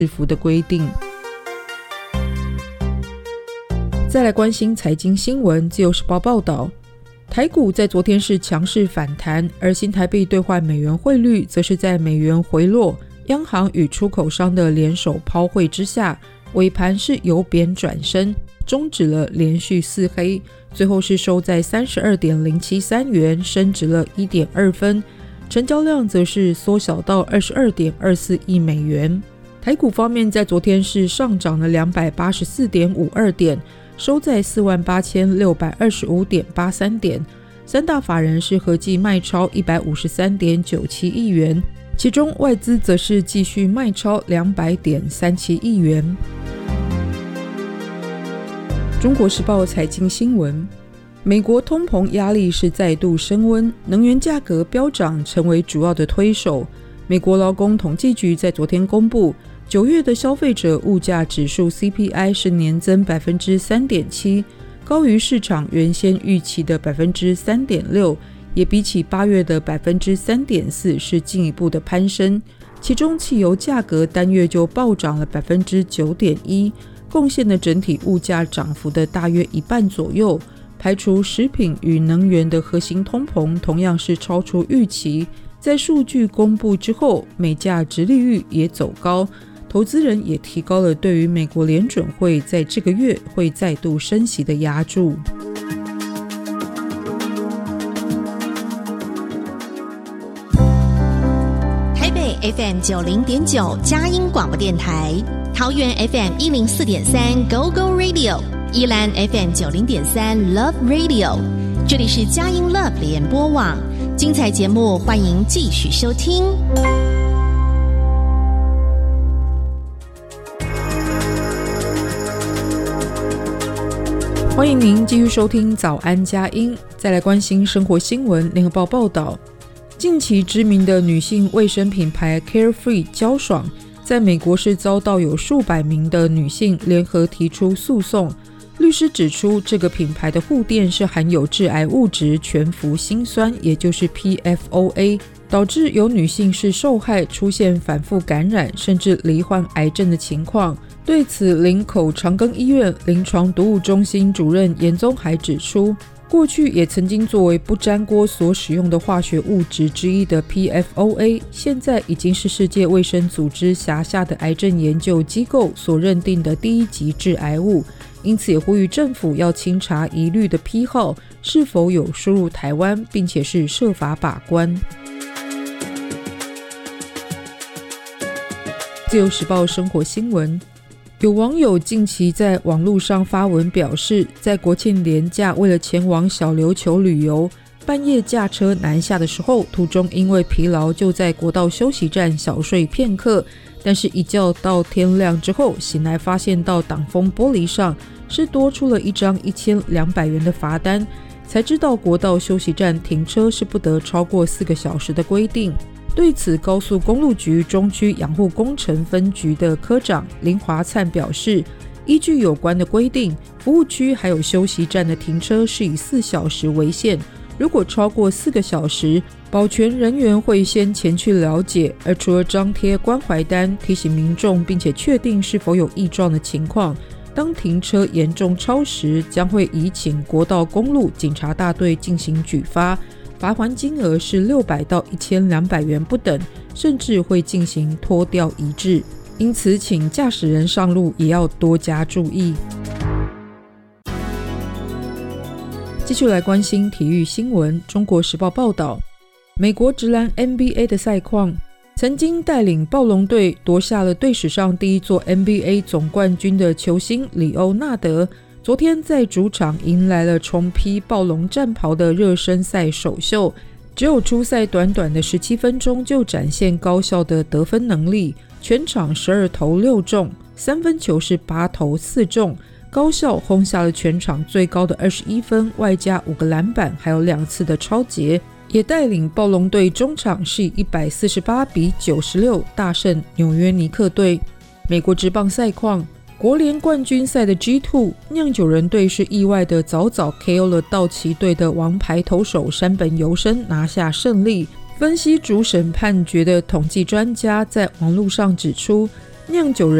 制服的规定。再来关心财经新闻，自由时报报道，台股在昨天是强势反弹，而新台币兑换美元汇率则是在美元回落、央行与出口商的联手抛汇之下，尾盘是由贬转升，终止了连续4黑，最后是收在 32.073 元，升值了 1.2 分，成交量则是缩小到 22.24 亿美元。台股方面在昨天是上涨了 284.52 点，收在 48,625.83 点，三大法人是合计卖超 153.97 亿元，其中外资则是继续卖超 200.37 亿元。中国时报财经新闻，美国通膨压力是再度升温，能源价格飙涨成为主要的推手。美国劳工统计局在昨天公布9月的消费者物价指数 CPI 是年增 3.7%， 高于市场原先预期的 3.6%， 也比起8月的 3.4% 是进一步的攀升。其中汽油价格单月就暴涨了 9.1%， 贡献了整体物价涨幅的大约一半左右。排除食品与能源的核心通膨同样是超出预期，在数据公布之后，美债殖利率也走高，投资人也提高了对于美国联准会在这个月会再度升息的押注。 台北 FM 90.9佳音广播电台，桃园 FM 104.3 Go Go Radio， 宜兰 FM 90.3 Love Radio， 这里是佳音 Love 联播网，精彩节目欢迎继续收听。 欢迎您继续收听早安佳音。再来关心生活新闻，联合报报道，近期知名的女性卫生品牌 Carefree 娇爽在美国是遭到有数百名的女性联合提出诉讼。律师指出，这个品牌的护垫是含有致癌物质全氟辛酸，也就是 PFOA， 导致有女性是受害，出现反复感染甚至罹患癌症的情况。对此，林口长庚医院临床毒物中心主任严宗海指出，过去也曾经作为不粘锅所使用的化学物质之一的 PFOA， 现在已经是世界卫生组织辖下的癌症研究机构所认定的第1级致癌物，因此也呼吁政府要清查疑虑的批号是否有输入台湾，并且是设法把关。自由时报生活新闻，有网友近期在网络上发文表示，在国庆连假为了前往小琉球旅游，半夜驾车南下的时候，途中因为疲劳就在国道休息站小睡片刻，但是一觉到天亮之后醒来，发现到挡风玻璃上是多出了一张1200元的罚单，才知道国道休息站停车是不得超过4个小时的规定。对此，高速公路局中区养护工程分局的科长林华灿表示，依据有关的规定，服务区还有休息站的停车是以4小时为限，如果超过4个小时，保全人员会先前去了解，而除了张贴关怀单提醒民众并且确定是否有异状的情况，当停车严重超时，将会移请国道公路警察大队进行举发，罚锾金额是600到1200元不等，甚至会进行拖吊移置。因此，请驾驶人上路也要多加注意。继续来关心体育新闻，中国时报报道，美国职篮 NBA 的赛况，曾经带领暴龙队夺下了队史上第1座 NBA 总冠军的球星里欧纳德，昨天在主场迎来了重披暴龙战袍的热身赛首秀，只有出赛短短的17分钟就展现高效的得分能力，全场12投6中，三分球是8投4中，高效轰下了全场最高的21分，外加5个篮板，还有2次的抄截，也带领暴龙队中场是以148-96大胜纽约尼克队。美国职棒赛况，国联冠军赛的 G2 酿酒人队是意外的早早 KO 了道奇队的王牌投手山本由伸，拿下胜利。分析主审判决的统计专家在网络上指出， 酿酒人